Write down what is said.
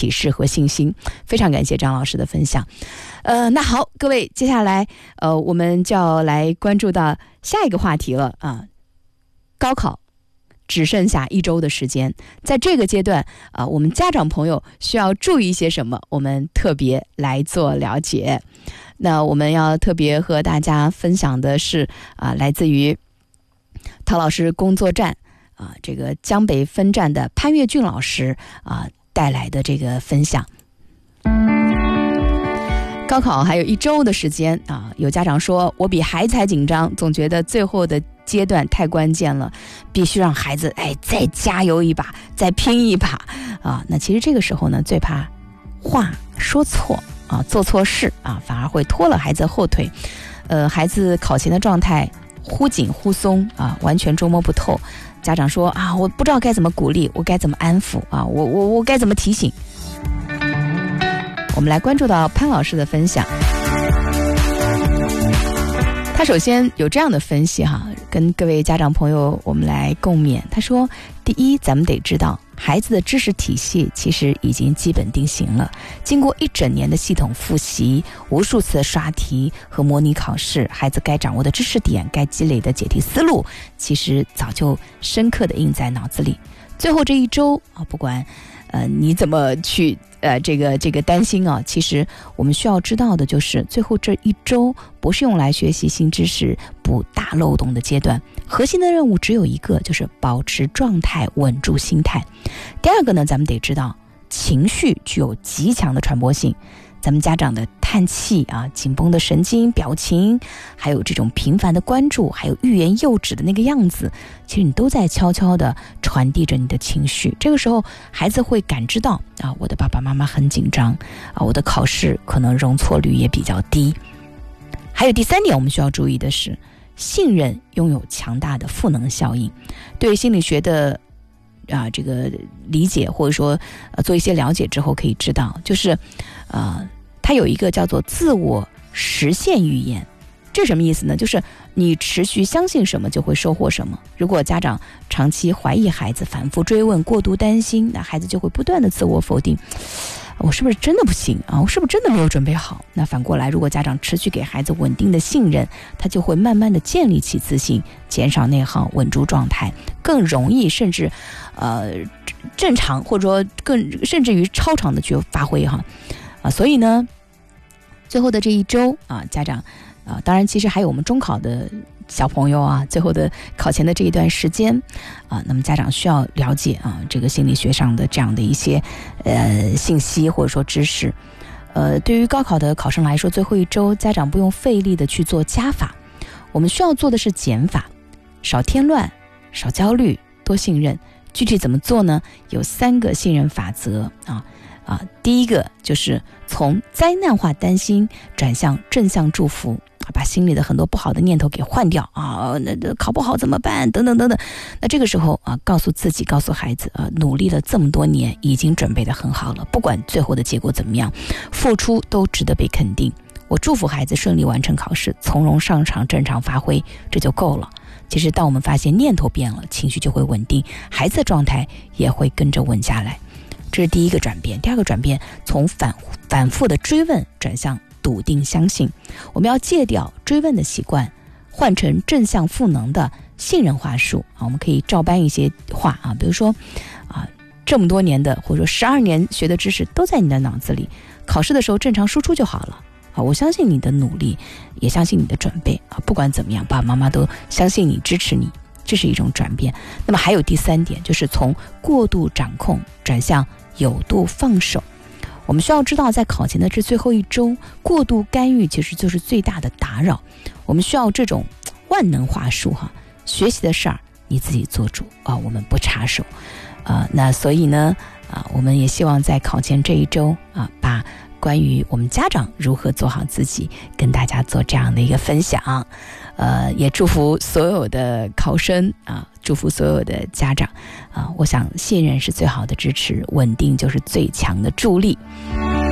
启示和信心。非常感谢张老师的分享。那好，各位，接下来我们就要来关注到下一个话题了啊。高考只剩下1周的时间，在这个阶段我们家长朋友需要注意一些什么？我们特别来做了解。那我们要特别和大家分享的是来自于陶老师工作站这个江北分站的潘越俊老师带来的这个分享。高考还有1周的时间有家长说我比孩子还紧张，总觉得最后的阶段太关键了，必须让孩子再加油一把，再拼一把那其实这个时候呢，最怕话说错做错事反而会拖了孩子后腿。孩子考前的状态忽紧忽松完全捉摸不透。家长说我不知道该怎么鼓励，我该怎么安抚我该怎么提醒。我们来关注到潘老师的分享。他首先有这样的分析跟各位家长朋友我们来共勉。他说，第一，咱们得知道孩子的知识体系其实已经基本定型了，经过1整年的系统复习，无数次的刷题和模拟考试，孩子该掌握的知识点，该积累的解题思路，其实早就深刻的印在脑子里。最后这1周不管你怎么去这个担心其实我们需要知道的就是最后这1周不是用来学习新知识补大漏洞的阶段，核心的任务只有一个，就是保持状态，稳住心态。第二个呢，咱们得知道情绪具有极强的传播性，咱们家长的叹气紧绷的神经表情，还有这种频繁的关注，还有欲言又止的那个样子，其实你都在悄悄地传递着你的情绪。这个时候孩子会感知到我的爸爸妈妈很紧张我的考试可能容错率也比较低。还有第3点我们需要注意的是，信任拥有强大的赋能效应。对于心理学的这个理解，或者说做一些了解之后可以知道，就是它有一个叫做自我实现预言。这什么意思呢？就是你持续相信什么就会收获什么。如果家长长期怀疑孩子，反复追问，过度担心，那孩子就会不断的自我否定，我是不是真的不行我是不是真的没有准备好。那反过来，如果家长持续给孩子稳定的信任，他就会慢慢的建立起自信，减少内耗，稳住状态，更容易甚至正常，或者说甚至于超常的去发挥所以呢，最后的这1周家长当然其实还有我们中考的小朋友最后的考前的这一段时间那么家长需要了解这个心理学上的这样的一些信息或者说知识。对于高考的考生来说，最后1周家长不用费力的去做加法，我们需要做的是减法，少添乱，少焦虑，多信任。具体怎么做呢？有3个信任法则第一个就是从灾难化担心转向正向祝福，把心里的很多不好的念头给换掉那考不好怎么办等等等等。那这个时候告诉自己，告诉孩子努力了这么多年，已经准备得很好了，不管最后的结果怎么样，付出都值得被肯定。我祝福孩子顺利完成考试，从容上场，正常发挥，这就够了。其实当我们发现念头变了，情绪就会稳定，孩子的状态也会跟着稳下来。这是第一个转变。第二个转变，从反复的追问转向笃定相信。我们要戒掉追问的习惯，换成正向赋能的信任话术我们可以照搬一些话比如说这么多年的或者说12年学的知识都在你的脑子里，考试的时候正常输出就好了我相信你的努力，也相信你的准备不管怎么样，爸爸妈妈都相信你，支持你，这是一种转变。那么还有第3点，就是从过度掌控转向有度放手。我们需要知道，在考前的这最后1周，过度干预其实就是最大的打扰。我们需要这种万能话术学习的事儿你自己做主我们不插手那所以呢我们也希望在考前这1周把关于我们家长如何做好自己跟大家做这样的一个分享也祝福所有的考生祝福所有的家长我想信任是最好的支持，稳定就是最强的助力。